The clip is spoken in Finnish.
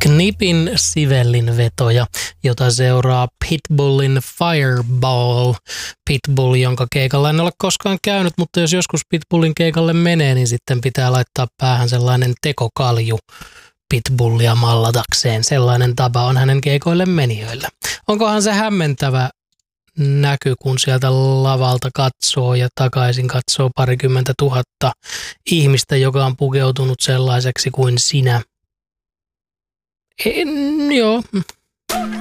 Knipin Sivellin vetoja, jota seuraa Pitbullin Fireball. Pitbull, jonka keikalla en ole koskaan käynyt, mutta jos joskus Pitbullin keikalle menee, niin sitten pitää laittaa päähän sellainen tekokalju Pitbullia mallatakseen. Sellainen tapa on hänen keikoille menijöillä. Onkohan se hämmentävä näky, kun sieltä lavalta katsoo ja takaisin katsoo 20 000 ihmistä, joka on pukeutunut sellaiseksi kuin sinä. Joo.